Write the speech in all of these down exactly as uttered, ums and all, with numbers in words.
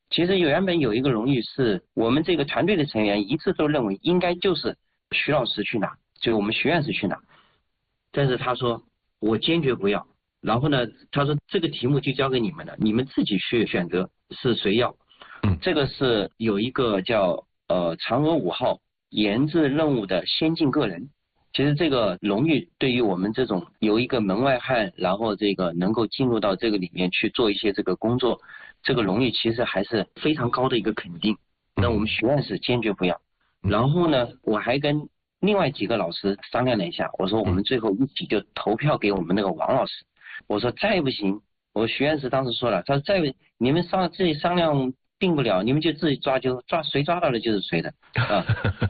其实原本有一个荣誉是我们这个团队的成员一致都认为应该就是徐老师去拿，就我们学院士去拿，但是他说我坚决不要。然后呢，他说这个题目就交给你们了，你们自己去选择是谁要。 嗯， 这个是有一个叫呃嫦娥五号研制任务的先进个人。其实这个荣誉对于我们这种由一个门外汉，然后这个能够进入到这个里面去做一些这个工作，这个荣誉其实还是非常高的一个肯定。那我们学院是坚决不要。然后呢，我还跟另外几个老师商量了一下，我说我们最后一起就投票给我们那个王老师。我说再不行，我学院士当时说了，他说再你们商自己商量定不了，你们就自己抓，就抓谁抓到了就是谁的啊。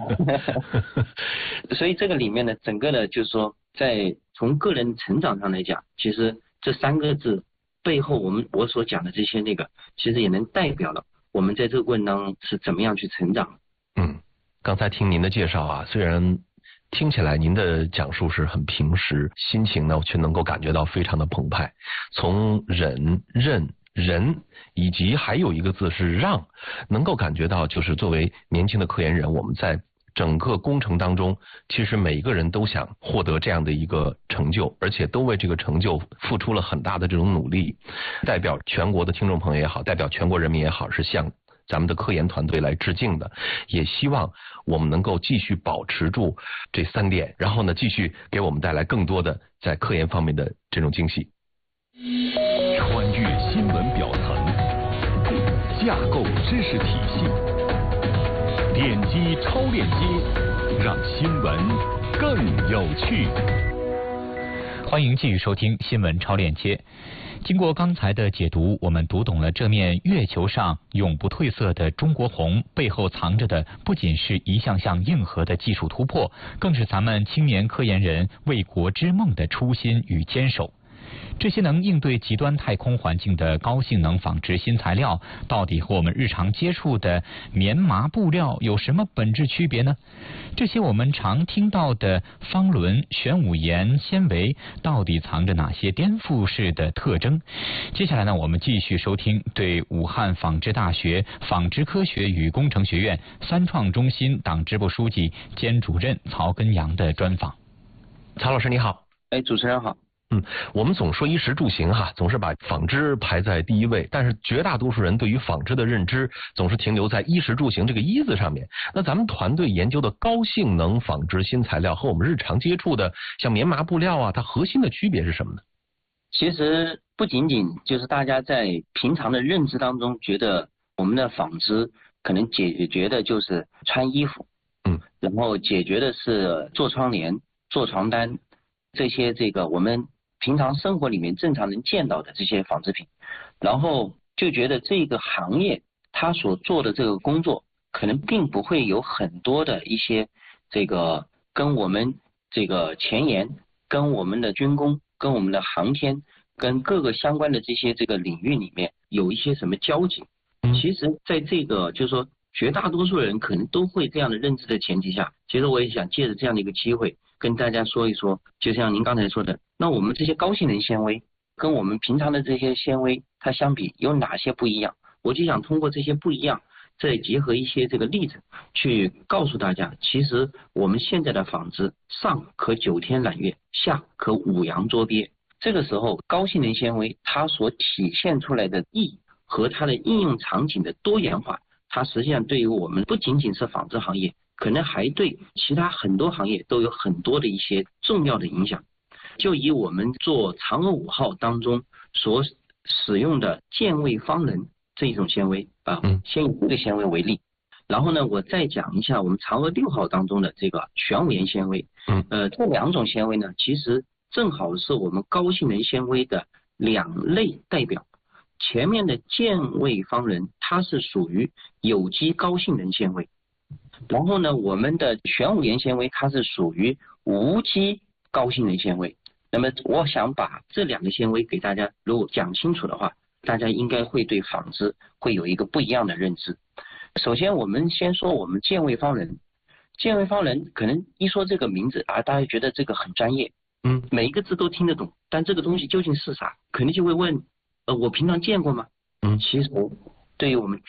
所以这个里面呢，整个的就是说，在从个人成长上来讲，其实这三个字背后，我们我所讲的这些那个，其实也能代表了我们在这个过程当中是怎么样去成长。 嗯，刚才听您的介绍啊，虽然听起来您的讲述是很平实，心情呢却能够感觉到非常的澎湃。从忍、任、仁，以及还有一个字是让，能够感觉到就是作为年轻的科研人，我们在整个工程当中，其实每一个人都想获得这样的一个成就，而且都为这个成就付出了很大的这种努力。代表全国的听众朋友也好，代表全国人民也好，是向咱们的科研团队来致敬的，也希望我们能够继续保持住这三点，然后呢，继续给我们带来更多的在科研方面的这种惊喜。 穿越新闻表层，架构知识体系，点击超链接，让新闻更有趣。 欢迎继续收听新闻超链接。经过刚才的解读，我们读懂了这面月球上永不褪色的中国红背后藏着的不仅是一项项硬核的技术突破，更是咱们青年科研人为国之梦的初心与坚守。这些能应对极端太空环境的高性能纺织新材料，到底和我们日常接触的棉麻布料有什么本质区别呢？这些我们常听到的方纶、玄武岩纤维，到底藏着哪些颠覆式的特征？接下来呢，我们继续收听对武汉纺织大学纺织科学与工程学院三创中心党支部书记兼主任曹根阳的专访。 曹老师你好。 哎，主持人好。 嗯，我们总说衣食住行哈，总是把纺织排在第一位，但是绝大多数人对于纺织的认知总是停留在衣食住行这个衣字上面。那咱们团队研究的高性能纺织新材料和我们日常接触的像棉麻布料啊，它核心的区别是什么呢？ 其实不仅仅就是大家在平常的认知当中觉得我们的纺织可能解决的就是穿衣服， 嗯， 然后解决的是做窗帘、做床单这些这个我们平常生活里面正常能见到的这些纺织品，然后就觉得这个行业它所做的这个工作可能并不会有很多的一些这个跟我们这个前沿、跟我们的军工、跟我们的航天、跟各个相关的这些这个领域里面有一些什么交集。其实在这个就是说绝大多数人可能都会这样的认知的前提下，其实我也想借着这样的一个机会跟大家说一说，就像您刚才说的，那我们这些高性能纤维跟我们平常的这些纤维它相比有哪些不一样，我就想通过这些不一样，再结合一些这个例子去告诉大家，其实我们现在的纺织上可九天揽月，下可五洋捉鳖。这个时候高性能纤维它所体现出来的意义和它的应用场景的多元化，它实际上对于我们不仅仅是纺织行业，可能还对其他很多行业都有很多的一些重要的影响。就以我们做嫦娥五号当中所使用的健胃方能这一种纤维啊，先以这个纤维为例，然后呢，我再讲一下我们嫦娥六号当中的这个玄武岩纤维。 嗯， 呃，这两种纤维呢，其实正好是我们高性能纤维的两类代表。前面的健胃方能它是属于有机高性能纤维，然后呢，我们的玄武岩纤维它是属于无机高性能纤维。那么我想把这两个纤维给大家如果讲清楚的话，大家应该会对纺织会有一个不一样的认知。首先我们先说我们健胃方能。健胃方能可能一说这个名字啊，大家觉得这个很专业， 嗯， 每一个字都听得懂，但这个东西究竟是啥，肯定就会问呃，我平常见过吗？ 嗯， 其实对于我们